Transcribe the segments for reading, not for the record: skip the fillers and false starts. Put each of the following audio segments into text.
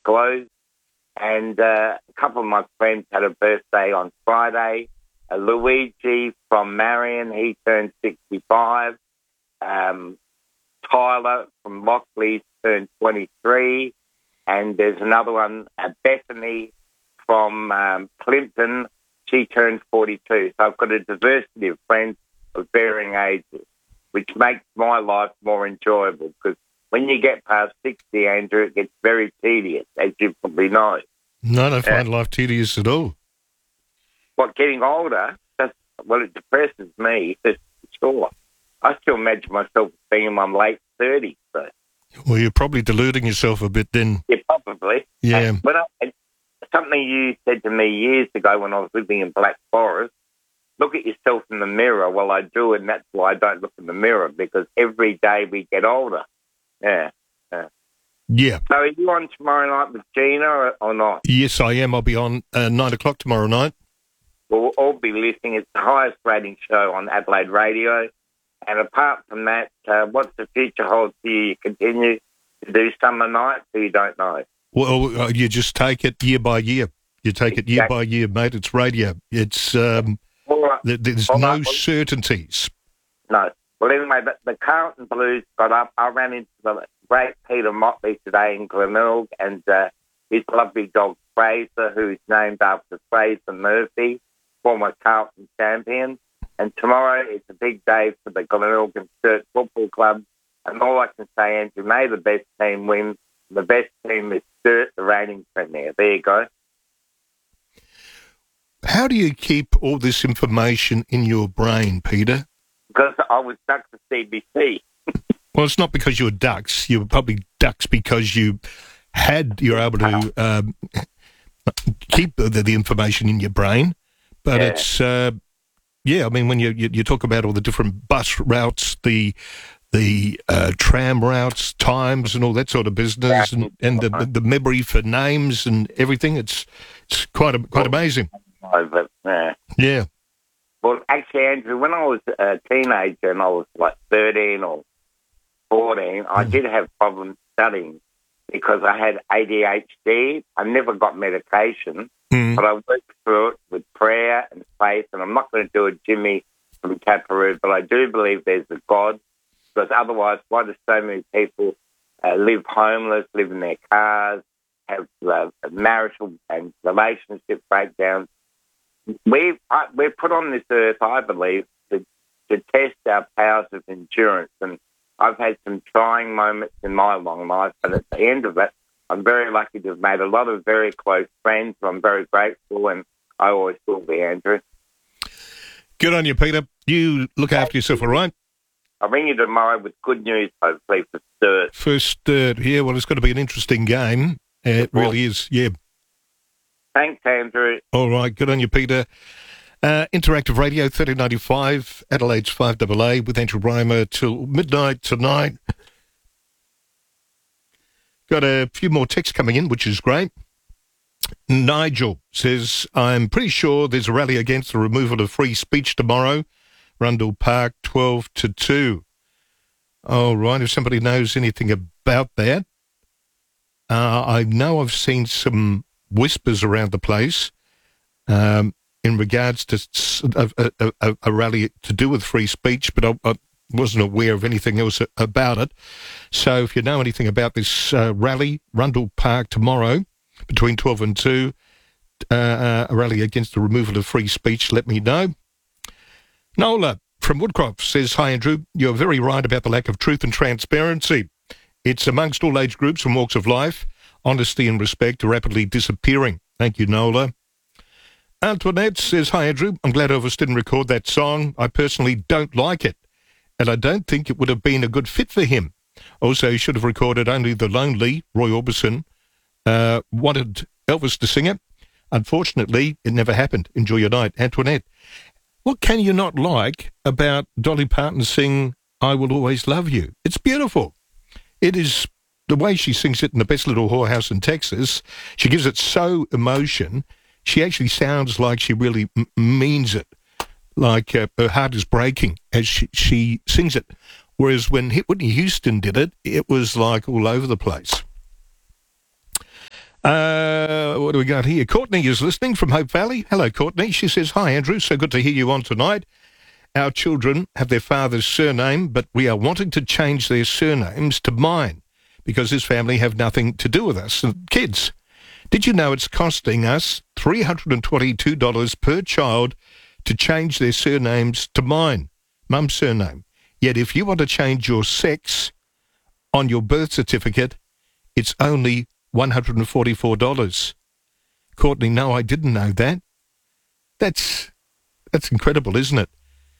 closed. And a couple of my friends had a birthday on Friday. Luigi from Marion, he turned 65. Tyler from Lockley turned 23. And there's another one, Bethany from Clinton. She turned 42. So I've got a diversity of friends of varying ages, which makes my life more enjoyable, because when you get past 60, Andrew, it gets very tedious, as you probably know. No, I don't find life tedious at all. But getting older, it depresses me, for sure. I still imagine myself being in my late 30s. So. Well, you're probably deluding yourself a bit then. Yeah, probably. Yeah. Something you said to me years ago when I was living in Black Forest, look at yourself in the mirror. Well, I do, and that's why I don't look in the mirror, because every day we get older. Yeah. Yeah. So are you on tomorrow night with Gina or not? Yes, I am. I'll be on 9 o'clock tomorrow night. We'll all be listening. It's the highest rating show on Adelaide Radio. And apart from that, what's the future hold for you? You continue to do summer nights, or you don't know? Well, you just take it year by year. You take it year by year, mate. It's radio. It's there's no certainties. No. Well, anyway, the Carlton Blues got up. I ran into the great Peter Motley today in Glenelg, and his lovely dog Fraser, who's named after Fraser Murphy, former Carlton champion. And tomorrow is a big day for the Glenelg Sturt Football Club. And all I can say, Andrew, may the best team win. The best team is Sturt, the reigning premier. There you go. How do you keep all this information in your brain, Peter? Because I was ducks for CBC. Well, it's not because you were ducks. You were probably ducks because you're able to keep the information in your brain. But it's, I mean, when you talk about all the different bus routes, the tram routes, times and all that sort of business, and the memory for names and everything, it's quite amazing. Yeah. Well, actually, Andrew, when I was a teenager and I was like 13 or 14, I did have problems studying because I had ADHD. I never got medication, but I worked through it with prayer and faith. And I'm not going to do a Jimmy from Taparoo, but I do believe there's a God, because otherwise, why do so many people live homeless, live in their cars, have marital and relationship breakdowns? We're put on this earth, I believe, to test our powers of endurance. And I've had some trying moments in my long life, but at the end of it, I'm very lucky to have made a lot of very close friends. I'm very grateful, and I always will be, Andrew. Good on you, Peter. You look after yourself, all right? I'll ring you tomorrow with good news, hopefully, for Sturt. For Sturt, yeah. Well, it's going to be an interesting game. It really is, yeah. Thanks, Andrew. All right, good on you, Peter. Interactive Radio, 1395, Adelaide's 5AA, with Andrew Reimer till midnight tonight. Got a few more texts coming in, which is great. Nigel says, I'm pretty sure there's a rally against the removal of free speech tomorrow, Rundle Park, 12 to 2. All right, if somebody knows anything about that. I know I've seen some whispers around the place in regards to a rally to do with free speech, but I wasn't aware of anything else about it. So if you know anything about this rally, Rundle Park tomorrow between 12 and 2, a rally against the removal of free speech, let me know. Nola from Woodcroft says, hi Andrew, you're very right about the lack of truth and transparency. It's amongst all age groups and walks of life. Honesty and respect are rapidly disappearing. Thank you, Nola. Antoinette says, hi, Andrew. I'm glad Elvis didn't record that song. I personally don't like it, and I don't think it would have been a good fit for him. Also, he should have recorded Only the Lonely. Roy Orbison wanted Elvis to sing it. Unfortunately, it never happened. Enjoy your night. Antoinette, what can you not like about Dolly Parton sing I Will Always Love You? It's beautiful. It is. The way she sings it in the best little whorehouse in Texas, she gives it so emotion. She actually sounds like she really means it, like her heart is breaking as she sings it. Whereas when Whitney Houston did it, it was like all over the place. what do we got here? Courtney is listening from Hope Valley. Hello, Courtney. She says, hi, Andrew. So good to hear you on tonight. Our children have their father's surname, but we are wanting to change their surnames to mine because this family have nothing to do with us and kids. Did you know it's costing us $322 per child to change their surnames to mine, mum's surname? Yet if you want to change your sex on your birth certificate, it's only $144. Courtney, no, I didn't know that. That's incredible, isn't it?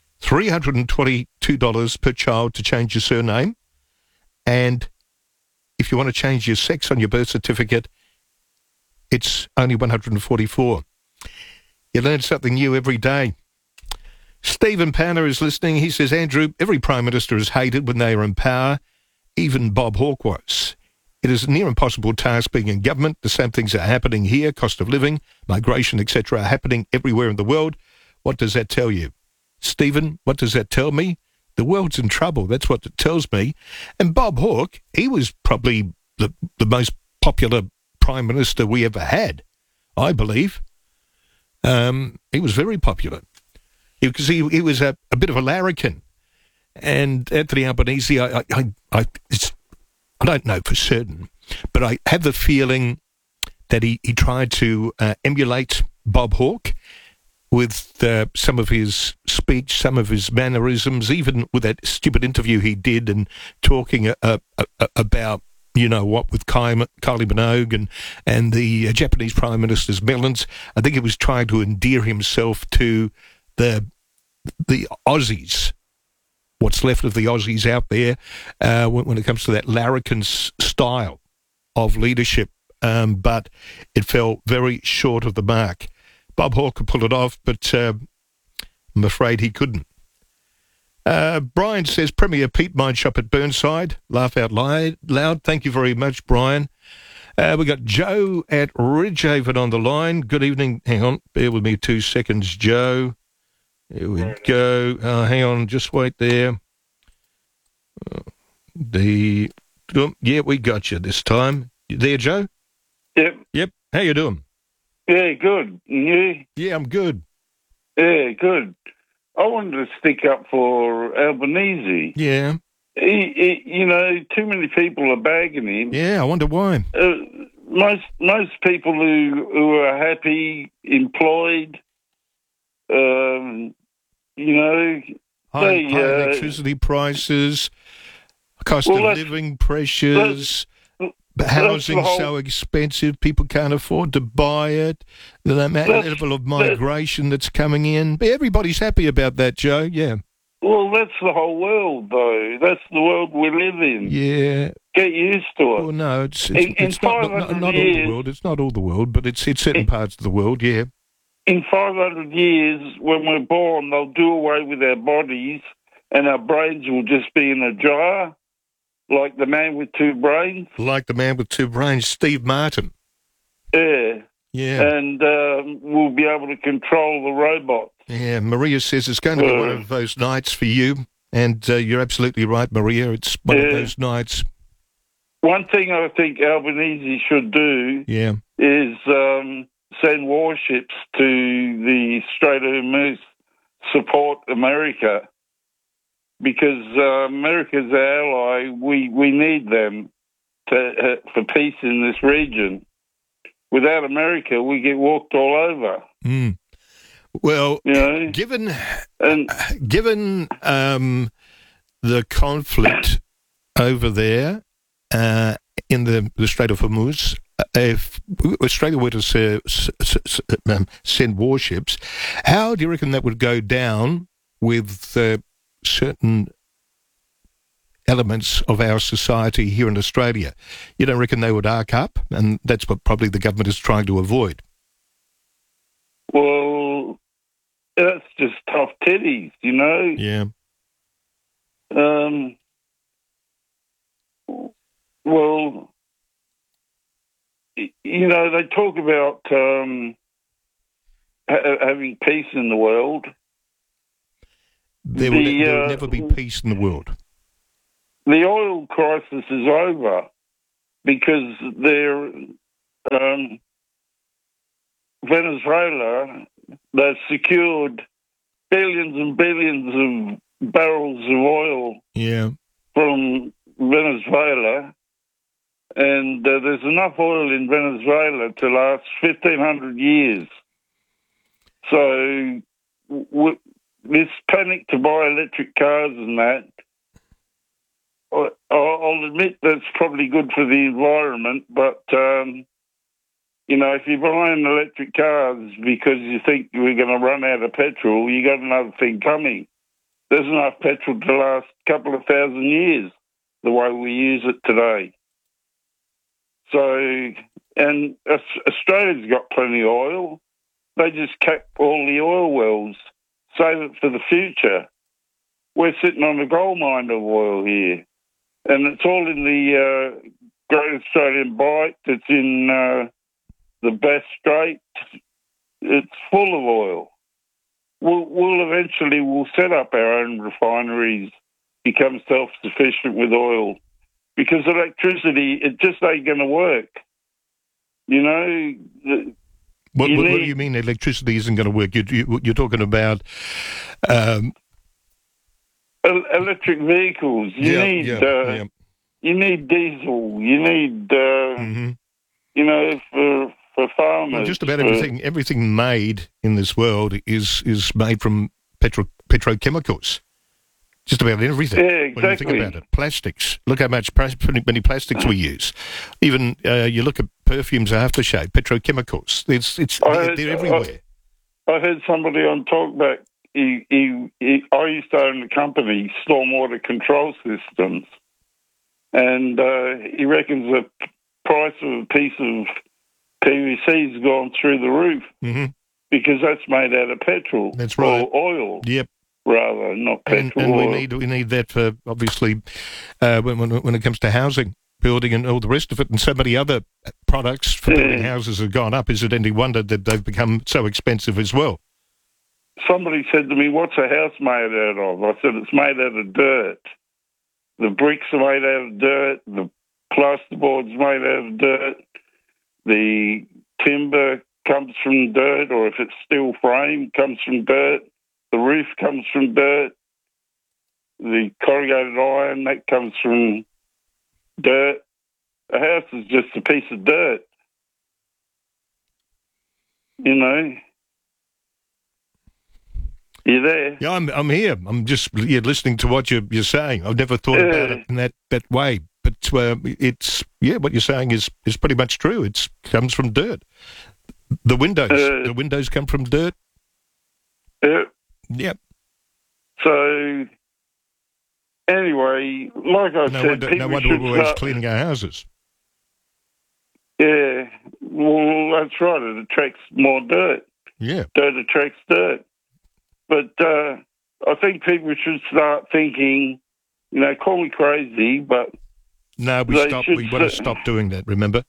$322 per child to change your surname. And if you want to change your sex on your birth certificate, it's only $144. You learn something new every day. Stephen Panner is listening. He says, Andrew, every Prime Minister is hated when they are in power. Even Bob Hawke was. It is a near impossible task being in government. The same things are happening here. Cost of living, migration, etc. are happening everywhere in the world. What does that tell you? Stephen, what does that tell me? The world's in trouble. That's what it tells me. And Bob Hawke, he was probably the most popular Prime Minister we ever had, I believe. He was very popular. Because he was a bit of a larrikin. And Anthony Albanese, I don't know for certain, but I have the feeling that he tried to emulate Bob Hawke with some of his speech, some of his mannerisms, even with that stupid interview he did and talking about, you know what, with Kylie Minogue and the Japanese Prime Minister's melons. I think he was trying to endear himself to the Aussies, what's left of the Aussies out there when it comes to that larrikin style of leadership. But it fell very short of the mark. Bob Hawke could pull it off, but I'm afraid he couldn't. Brian says, Premier Pete Mine Shop at Burnside. Laugh out loud. Thank you very much, Brian. We got Joe at Ridgehaven on the line. Good evening. Hang on. Bear with me 2 seconds, Joe. Here we go. Hang on. Just wait there. Yeah, we got you this time. You there, Joe? Yep. How you doing? Yeah, good. You? Yeah, I'm good. Yeah, good. I wanted to stick up for Albanese. Yeah. He too many people are bagging him. Yeah, I wonder why. Most people who are happy, employed, high electricity prices, cost of living pressures. Housing's so expensive, people can't afford to buy it. The level of migration that's coming in. But everybody's happy about that, Joe, yeah. Well, that's the whole world, though. That's the world we live in. Yeah. Get used to it. Well, no, it's not all the world. It's not all the world, but it's certain parts of the world, yeah. In 500 years, when we're born, they'll do away with our bodies and our brains will just be in a jar. Like the man with two brains. Like the man with two brains, Steve Martin. Yeah. Yeah. And we'll be able to control the robots. Yeah, Maria says it's going to be one of those nights for you. And you're absolutely right, Maria. It's one of those nights. One thing I think Albanese should do is send warships to the Strait of Hormuz, support America. Because America's our ally, we need them for peace in this region. Without America, we get walked all over. Mm. Well, given the conflict over there in the Strait of Hormuz, if Australia were to send warships, how do you reckon that would go down with certain elements of our society here in Australia? You don't reckon they would arc up? And that's what probably the government is trying to avoid. Well, that's just tough titties, you know? Yeah. Well, they talk about having peace in the world. There will never be peace in the world. The oil crisis is over because they're Venezuela, they've secured billions and billions of barrels of oil from Venezuela, and there's enough oil in Venezuela to last 1,500 years. So this panic to buy electric cars and that, I'll admit that's probably good for the environment, but, if you're buying electric cars because you think we're going to run out of petrol, you got another thing coming. There's enough petrol to last a couple of thousand years the way we use it today. So, and Australia's got plenty of oil. They just cap all the oil wells, save it for the future. We're sitting on a gold mine of oil here, and it's all in the Great Australian Bight. It's in the Bass Strait. It's full of oil. We'll set up our own refineries, become self-sufficient with oil, because electricity, it just ain't going to work. What do you mean electricity isn't going to work? You're talking about electric vehicles. You need diesel. You need for farmers. Well, just about everything made in this world is made from petrochemicals. Just about everything. Yeah, exactly. When you think about it, plastics. Look how many plastics we use. Even you look at perfumes, aftershave, petrochemicals. They're everywhere. I heard somebody on Talkback. I used to own a company, Stormwater Control Systems, and he reckons the price of a piece of PVC has gone through the roof because that's made out of petrol. That's right. Or oil. Yep. Rather, not petrol. And we need that for, obviously, when it comes to housing, building and all the rest of it, and so many other products for building houses have gone up. Is it any wonder that they've become so expensive as well? Somebody said to me, what's a house made out of? I said, it's made out of dirt. The bricks are made out of dirt. The plasterboard's made out of dirt. The timber comes from dirt, or if it's steel frame, comes from dirt. The roof comes from dirt. The corrugated iron, that comes from dirt. A house is just a piece of dirt. You there? Yeah, I'm here. I'm just listening to what you're saying. I've never thought about it in that way. But it's what you're saying is pretty much true. It comes from dirt. The windows come from dirt. Yep. So anyway, like I said, no wonder we're always cleaning our houses. Yeah, well, that's right. It attracts more dirt. Yeah, dirt attracts dirt. But I think people should start thinking. Call me crazy, but no, we want to stop doing that. Remember?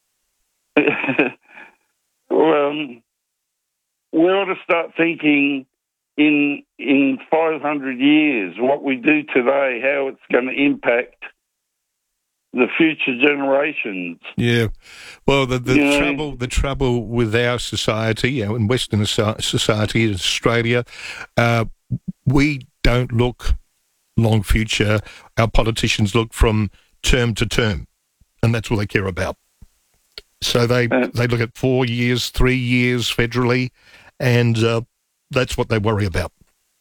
Well, we ought to start thinking in 500 years what we do today, how it's going to impact the future generations. Yeah. Well, the trouble with our society, in Western society, in Australia, we don't look long future. Our politicians look from term to term, and that's what they care about. So they look at 4 years, 3 years federally, and that's what they worry about.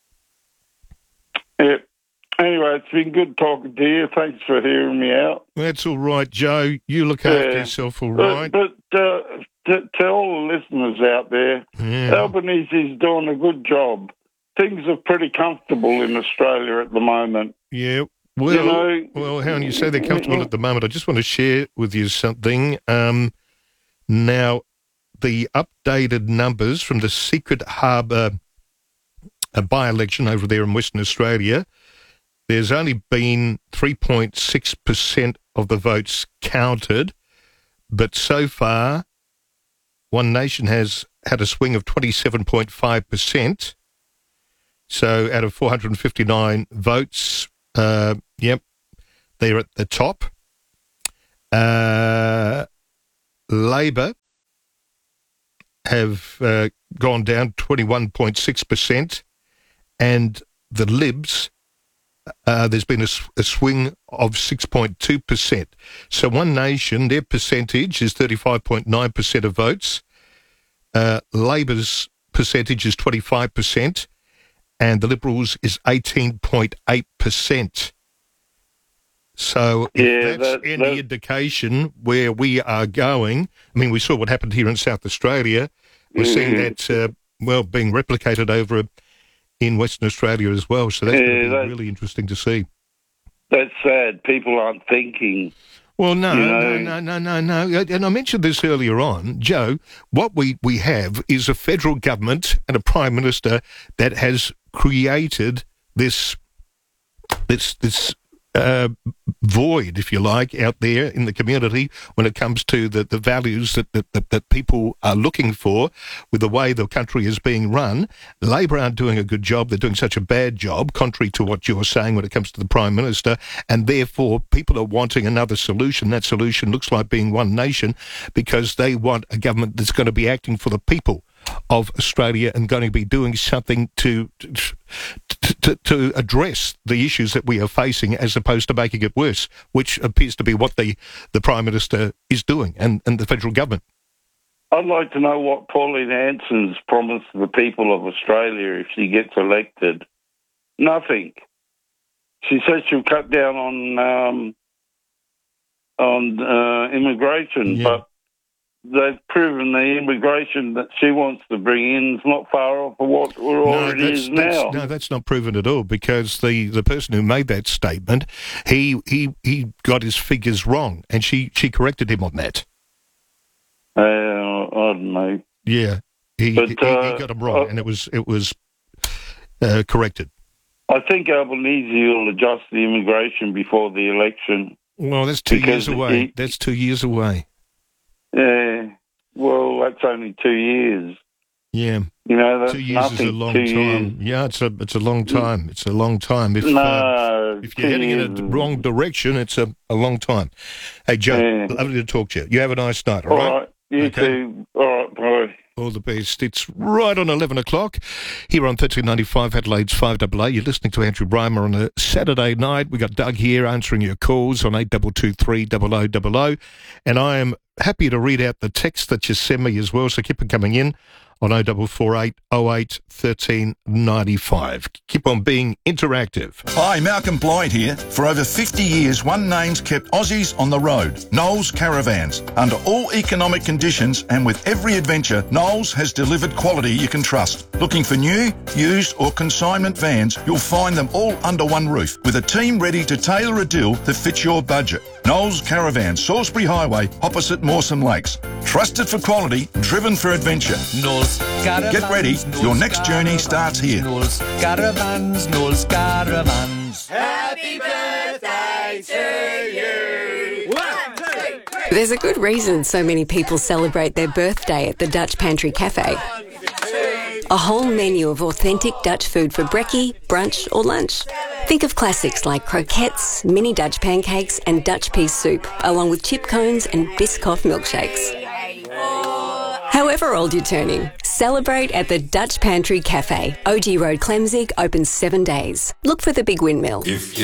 Yeah. Anyway, it's been good talking to you. Thanks for hearing me out. That's all right, Joe. You look after yourself, all right. But to all the listeners out there, Albanese is doing a good job. Things are pretty comfortable in Australia at the moment. Yeah. Well, how can you say they're comfortable at the moment? I just want to share with you something. Now, the updated numbers from the Secret Harbour by-election over there in Western Australia, there's only been 3.6% of the votes counted, but so far, One Nation has had a swing of 27.5%. So out of 459 votes, they're at the top. Labor have gone down 21.6%, and the Libs, there's been a swing of 6.2%. So One Nation, their percentage is 35.9% of votes. Labor's percentage is 25%, and the Liberals is 18.8%. So if that's any indication where we are going, I mean, we saw what happened here in South Australia. We're seeing that, being replicated over in Western Australia as well. So that's going to be really interesting to see. That's sad. People aren't thinking. Well, no. And I mentioned this earlier on, Joe. What we have is a federal government and a Prime Minister that has created this void, if you like, out there in the community when it comes to the values that people are looking for with the way the country is being run. Labor aren't doing a good job. They're doing such a bad job, contrary to what you're saying when it comes to the Prime Minister, and therefore people are wanting another solution. That solution looks like being One Nation, because they want a government that's going to be acting for the people of Australia and going to be doing something to address the issues that we are facing, as opposed to making it worse, which appears to be what the Prime Minister is doing and the federal government. I'd like to know what Pauline Hanson's promised the people of Australia if she gets elected. Nothing. She says she'll cut down on immigration, but they've proven the immigration that she wants to bring in is not far off of what already is now. No, that's not proven at all, because the person who made that statement, he got his figures wrong, and she corrected him on that. I don't know. Yeah, he got them wrong, and it was corrected. I think Albanese will adjust the immigration before the election. Well, that's 2 years away. That's 2 years away. Yeah, well, that's only 2 years. Yeah, that's 2 years nothing. is a long time. Yeah, it's a long time. It's a long time. If you're heading in a wrong direction, it's a long time. Hey, Joe, lovely to talk to you. You have a nice night. All right. You too. All right, bye. All the best. It's right on 11 o'clock here on 1395 Adelaide's 5AA. You're listening to Andrew Brymer on a Saturday night. We got Doug here answering your calls on 8223 0000. And I am happy to read out the text that you send me as well, so keep it coming in on 0448 08 1395. Keep on being interactive. Hi, Malcolm Blyde here. For over 50 years, One Name's kept Aussies on the road. Knowles Caravans. Under all economic conditions and with every adventure, Knowles has delivered quality you can trust. Looking for new, used or consignment vans, you'll find them all under one roof, with a team ready to tailor a deal that fits your budget. Knowles Caravans, Salisbury Highway, opposite Mawson Lakes. Trusted for quality, driven for adventure. Knowles Caravans. Get ready, your next journey starts here. Knowles Caravans, Knowles Caravans. Happy birthday to you. 1, 2, 3. There's a good reason so many people celebrate their birthday at the Dutch Pantry Cafe. A whole menu of authentic Dutch food for brekkie, brunch or lunch. Think of classics like croquettes, mini Dutch pancakes and Dutch pea soup, along with chip cones and Biscoff milkshakes. However old you're turning, celebrate at the Dutch Pantry Cafe. OG Road, Clemzig, open 7 days. Look for the big windmill.